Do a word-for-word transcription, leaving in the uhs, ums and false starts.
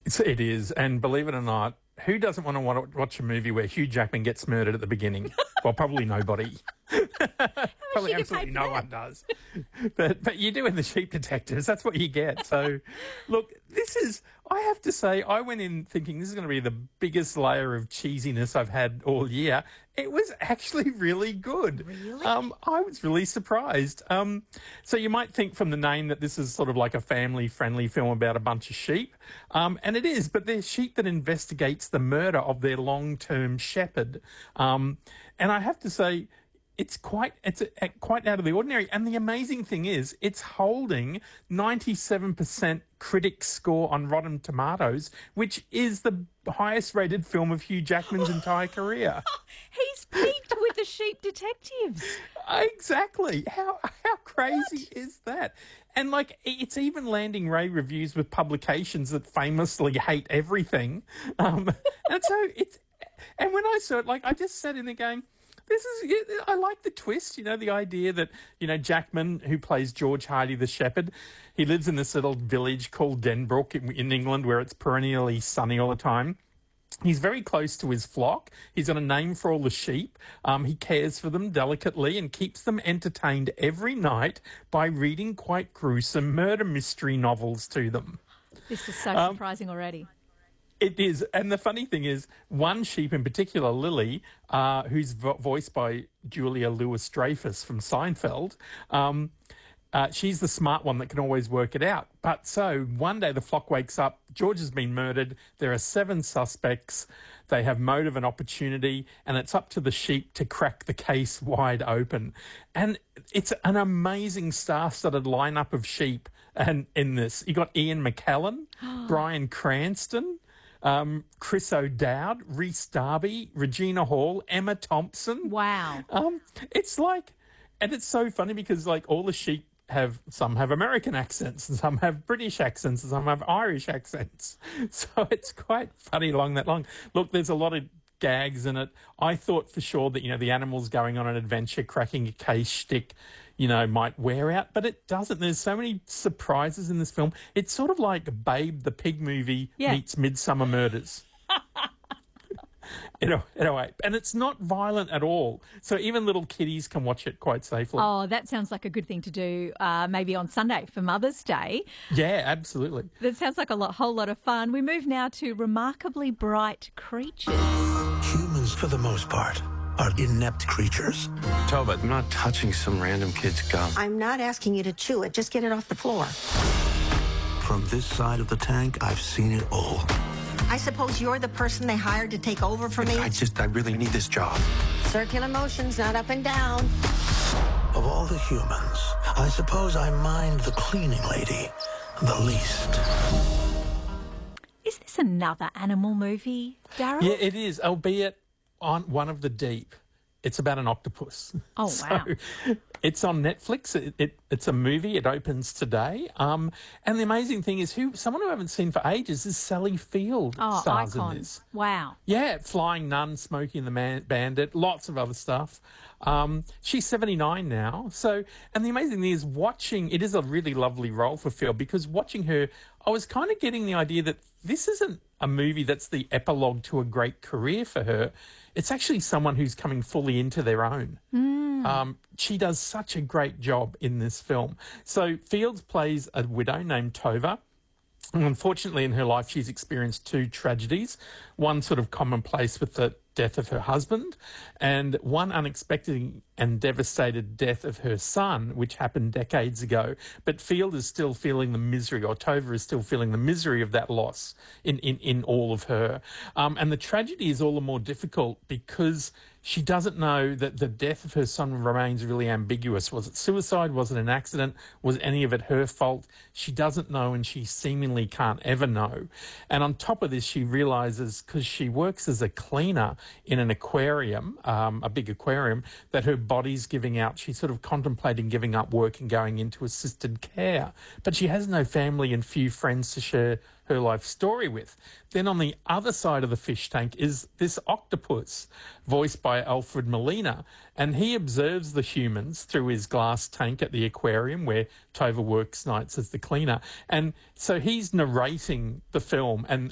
It's, it is, and believe it or not, who doesn't want to want to watch a movie where Hugh Jackman gets murdered at the beginning? Well, probably nobody. Probably absolutely no one does. But but you do in The Sheep Detectives. That's what you get. So, look, this is, I have to say, I went in thinking this is going to be the biggest layer of cheesiness I've had all year. It was actually really good. Really? Um, I was really surprised. Um, so you might think from the name that this is sort of like a family-friendly film about a bunch of sheep. Um, and it is, but they're sheep that investigates the murder of their long-term shepherd. Um, and I have to say, it's quite it's a, a, quite out of the ordinary. And the amazing thing is, it's holding ninety-seven percent critics score on Rotten Tomatoes, which is the highest rated film of Hugh Jackman's entire career. He's peaked with The Sheep Detectives. Exactly. How how crazy What? is that? And like, it's even landing rave reviews with publications that famously hate everything. Um, and so it's, and when I saw it, like, I just sat in there going, this is, I like the twist, you know, the idea that, you know, Jackman, who plays George Hardy the shepherd, he lives in this little village called Denbrook in, in England where it's perennially sunny all the time. He's very close to his flock. He's got a name for all the sheep. Um, he cares for them delicately and keeps them entertained every night by reading quite gruesome murder mystery novels to them. This is so Um, surprising already. It is. And the funny thing is, one sheep in particular, Lily, uh, who's vo- voiced by Julia Louis-Dreyfus from Seinfeld, um, uh, she's the smart one that can always work it out. But so one day the flock wakes up, George has been murdered, there are seven suspects, they have motive and opportunity, and it's up to the sheep to crack the case wide open. And it's an amazing star-studded lineup of sheep and in this. You got Ian McKellen, Bryan Cranston, Um, Chris O'Dowd, Rhys Darby, Regina Hall, Emma Thompson. Wow. Um, it's like, and it's so funny because like all the sheep have, some have American accents and some have British accents and some have Irish accents. So it's quite funny along that long. Look, there's a lot of gags in it. I thought for sure that, you know, the animals going on an adventure, cracking a case shtick, you know, might wear out, but it doesn't. There's so many surprises in this film. It's sort of like Babe the Pig movie Yeah. meets Midsummer Murders. in, a, in a way. And it's not violent at all. So even little kiddies can watch it quite safely. Oh, that sounds like a good thing to do uh, maybe on Sunday for Mother's Day. Yeah, absolutely. That sounds like a lot, whole lot of fun. We move now to Remarkably Bright Creatures. Humans, for the most part, are inept creatures. Toba, I'm not touching some random kid's gum. I'm not asking you to chew it. Just get it off the floor. From this side of the tank, I've seen it all. I suppose you're the person they hired to take over for me? I just, I really need this job. Circular motions, not up and down. Of all the humans, I suppose I mind the cleaning lady the least. Is this another animal movie, Darryl? Yeah, it is, albeit on One of the Deep. It's about an octopus. Oh, So, wow. it's on Netflix. It, it It's a movie. It opens today. Um, and the amazing thing is, who someone who I haven't seen for ages is Sally Field. Oh, stars icon. in this. Wow. Yeah, Flying Nun, Smokey and the Man- Bandit, lots of other stuff. Um, she's seventy-nine now. So, and the amazing thing is watching, it is a really lovely role for Phil because watching her, I was kind of getting the idea that this isn't a movie that's the epilogue to a great career for her. It's actually someone who's coming fully into their own. Um, she does such a great job in this film. So Fields plays a widow named Tova. And unfortunately, in her life, she's experienced two tragedies. One sort of commonplace with the death of her husband, and one unexpected and devastated death of her son, which happened decades ago. But Field is still feeling the misery, or Tova is still feeling the misery of that loss in, in, in all of her. Um, and the tragedy is all the more difficult because she doesn't know that the death of her son remains really ambiguous. Was it suicide? Was it an accident? Was any of it her fault? She doesn't know, and she seemingly can't ever know. And on top of this, she realises, because she works as a cleaner in an aquarium, um, a big aquarium, that her body's giving out. She's sort of contemplating giving up work and going into assisted care. But she has no family and few friends to share her life story with. Then on the other side of the fish tank is this octopus, voiced by Alfred Molina, and he observes the humans through his glass tank at the aquarium where Tova works nights as the cleaner. And so he's narrating the film, and